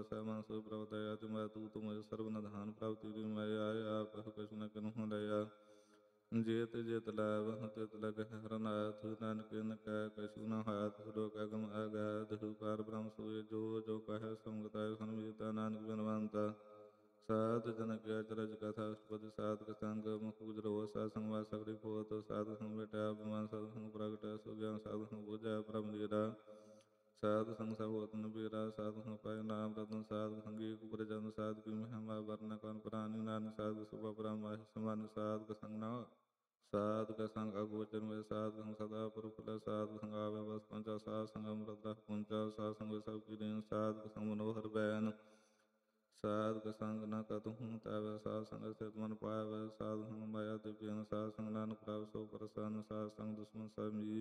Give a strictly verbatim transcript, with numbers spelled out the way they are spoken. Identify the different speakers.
Speaker 1: ਸਹਿ ਸੋ ਪ੍ਰਭ ਦਇਆ ਤੁਮੈ ਤੂ ਤੁਮੈ ਸਰਬ ਨਿਧਾਨ ਪ੍ਰਭ ਤੇਰੀ ਮੈਂ ਆਏ ਆਪ ਕਛੁ ਨ ਕਿਨਹੁ ਦਇਆ ਜੇਤ ਜੇਤ ਲੈਵ ਤਿਤ ਲਗਹਿ ਹਰਨਾਥ ਨਾਨਕ ਇਨ ਕੈ ਕਛੁ ਨ ਹਾਥ ਲੋਕ ਅਗਮ ਅਗੈਤ ਹੂਕਾਰ ਬ੍ਰਹਮ ਸੋਇ ਜੋ ਜੋ ਕਹਿ ਸੰਗਤਿ ਸੰਮੀਤਾ ਨਾਨਕ ਬਿਨਵੰਤਾ ਸਾਧ ਜਨ ਕੇ ਚਰਜ ਕਥਾ ਅਸ਼ਟਪਦੀ ਸਾਧਕ ਸੰਗ ਮੁਖ ਗੁਜਰੋ ਸਾਧ ਸੰਗ ਵਾ ਸਗਰੀ ਪੋਤ ਸਾਧ ਸੰਗ ਬਟਿਆ ਬਿਮਾਨ ਸਾਧ ਸੰਗ ਪ੍ਰਗਟਿ ਸੋ ਗਿਆਨ ਸਾਧ ਸੰਗ ਬੁਝੈ ਪ੍ਰਭ ਲੀਲਾ ਸਾਧ ਸੰਗ ਸਭ ਹੋਤ ਨਬੀਰਾ ਸਾਧ ਸੰਗ ਪਾਇ ਨਾਮ ਰਤਨ ਸਾਧ ਸੰਗੀ ਉਪਰ ਜਨ ਸਾਧ ਕੀ ਮਹਿਮਾ ਵਰਨ ਕੌਣ ਪ੍ਰਾਨੀ ਨਾਨਕ ਸਾਧ ਸੁਭਾ ਪਰਮਾਹਿ ਸਮਾਨ ਸਾਧ ਸੰਗ ਨਾ ਸਾਧ ਕਾ ਸੰਗ ਅਗੋਚਰ ਮੇ ਸਾਧ ਸੰਗ ਸਦਾ ਪੁਰਖ ਸਾਧ ਸੰਗ ਆਵੇ ਬਸ ਪੰਚਾ ਸਾਧ ਸੰਗ ਅੰਮ੍ਰਿਤ ਰਸ ਪੁੰਚਾ ਸਾਧ ਸੰਗ ਸਭ ਕੀ ਦੇਨ ਸਾਧ ਸੰਗ ਮਨੋਹਰ ਬੈਨ ਸਾਧ ਕਾ ਸੰਗ ਨ ਕਤਹੁ ਤੈਵੈ ਸਾਧ ਸੰਗ ਸਹਿਤ ਮਨ ਪਾਵੈ ਸਾਧ ਸੰਗ ਮਾਇਆ ਤੇ ਪਿਆਨ ਸਾਧ ਸੰਗ ਨਾਨਕ ਪ੍ਰਭ ਸੋ ਪ੍ਰਸੰਨ ਸਾਧ ਸੰਗ ਦੁਸ਼ਮਨ ਸਭ ਮੀਰ